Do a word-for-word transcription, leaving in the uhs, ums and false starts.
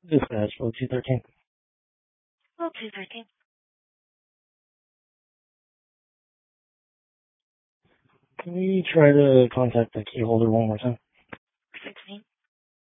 Dispatch, O two thirteen. O two thirteen. Can we try to contact the key holder one more time?